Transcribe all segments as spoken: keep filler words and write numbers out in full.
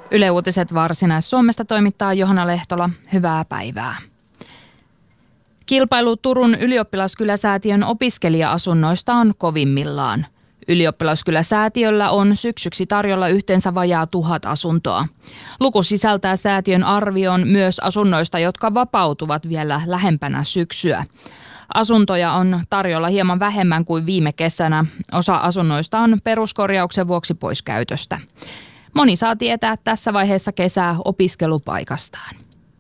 Yle Uutiset Varsinais-Suomesta toimittaa Johanna Lehtola. Hyvää päivää. Kilpailu Turun Ylioppilaskyläsäätiön opiskelija-asunnoista on kovimmillaan. Ylioppilaskyläsäätiöllä on syksyksi tarjolla yhteensä vajaa tuhat asuntoa. Luku sisältää säätiön arvion myös asunnoista, jotka vapautuvat vielä lähempänä syksyä. Asuntoja on tarjolla hieman vähemmän kuin viime kesänä. Osa asunnoista on peruskorjauksen vuoksi pois käytöstä. Moni saa tietää tässä vaiheessa kesää opiskelupaikastaan.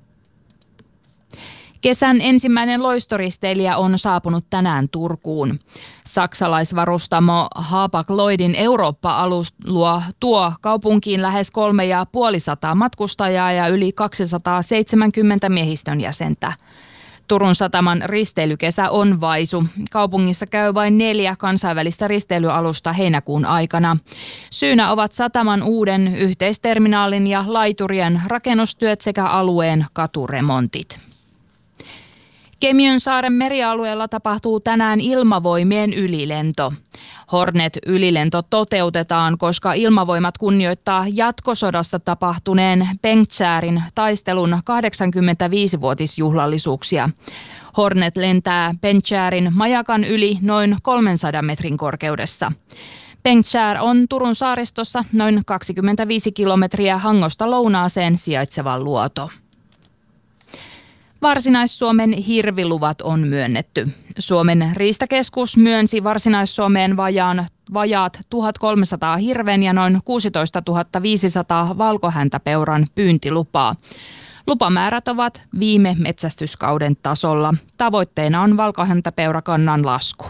Kesän ensimmäinen loistoristeilijä on saapunut tänään Turkuun. Saksalaisvarustamo Hapag-Lloydin Eurooppa-alus luo tuo kaupunkiin lähes kolme ja puoli sataa matkustajaa ja yli kaksisataaseitsemänkymmentä miehistön jäsentä. Turun sataman risteilykesä on vaisu. Kaupungissa käy vain neljä kansainvälistä risteilyalusta heinäkuun aikana. Syynä ovat sataman uuden yhteisterminaalin ja laiturien rakennustyöt sekä alueen katuremontit. Kemiönsaaren merialueella tapahtuu tänään ilmavoimien ylilento. Hornet-ylilento toteutetaan, koska ilmavoimat kunnioittaa jatkosodassa tapahtuneen Pengtjärin taistelun kahdeksankymmentäviisivuotisjuhlallisuuksia. Hornet lentää Pengtjärin majakan yli noin kolmensadan metrin korkeudessa. Pengtjär on Turun saaristossa noin kaksikymmentäviisi kilometriä Hangosta lounaaseen sijaitseva luoto. Varsinais-Suomen hirviluvat on myönnetty. Suomen riistakeskus myönsi Varsinais-Suomeen vajaan, vajaat tuhatkolmesataa hirven ja noin kuusitoistatuhatta viisisataa valkohäntäpeuran pyyntilupaa. Lupamäärät ovat viime metsästyskauden tasolla. Tavoitteena on valkohäntäpeurakannan lasku.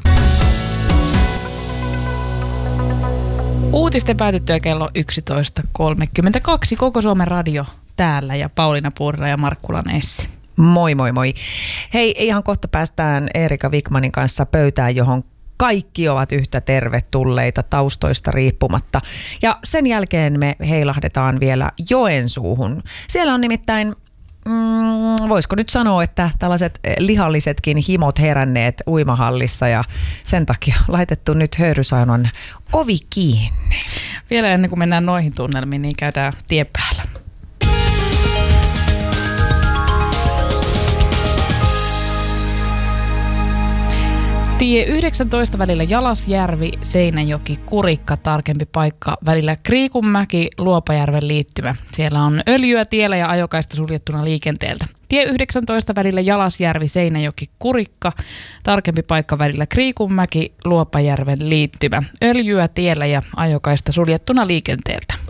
Uutisten päätyttyä kello yksitoista kolmekymmentäkaksi. Koko Suomen radio täällä ja Pauliina Puurila ja Markkulan Essi. Moi moi moi. Hei, ihan kohta päästään Erika Wikmanin kanssa pöytään, johon kaikki ovat yhtä tervetulleita taustoista riippumatta. Ja sen jälkeen me heilahdetaan vielä Joensuuhun. Siellä on nimittäin, mm, voisiko nyt sanoa, että tällaiset lihallisetkin himot heränneet uimahallissa ja sen takia laitettu nyt höyrysaunan ovi kiinni. Vielä ennen kuin mennään noihin tunnelmiin, niin käydään tien päällä. Tie yhdeksäntoista välillä Jalasjärvi, Seinäjoki, Kurikka, tarkempi paikka välillä Kriikunmäki, Luopajärven liittymä. Siellä on öljyä tiellä ja ajokaista suljettuna liikenteeltä. Tie yhdeksäntoista välillä Jalasjärvi, Seinäjoki, Kurikka, tarkempi paikka välillä Kriikunmäki, Luopajärven liittymä. Öljyä tiellä ja ajokaista suljettuna liikenteeltä.